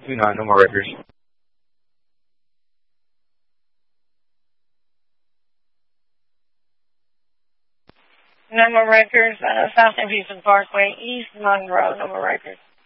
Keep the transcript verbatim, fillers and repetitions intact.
No, no more records. No more records. Uh, South San Houston Parkway, East Monroe. No more records.